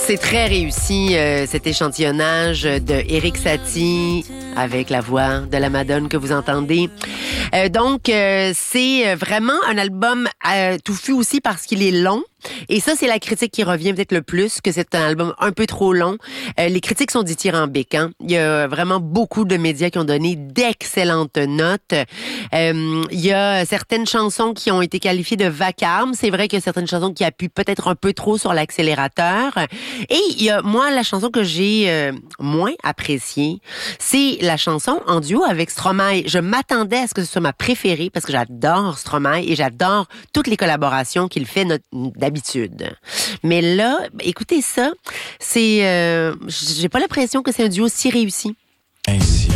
C'est très réussi, cet échantillonnage de Éric Satie avec la voix de la Madone que vous entendez. Donc, c'est vraiment un album touffu aussi parce qu'il est long. Et ça, c'est la critique qui revient peut-être le plus, que c'est un album un peu trop long. Les critiques sont dithyrambiques. Il y a vraiment beaucoup de médias qui ont donné d'excellentes notes. Il y a certaines chansons qui ont été qualifiées de vacarmes. C'est vrai qu'il y a certaines chansons qui appuient peut-être un peu trop sur l'accélérateur. Et il y a, moi, la chanson que j'ai moins appréciée, c'est la chanson en duo avec Stromae. Je m'attendais à ce que ce soit ma préférée parce que j'adore Stromae et j'adore toutes les collaborations qu'il fait d'habitude. Mais là, écoutez ça, c'est, j'ai pas l'impression que c'est un duo si réussi. Ainsi.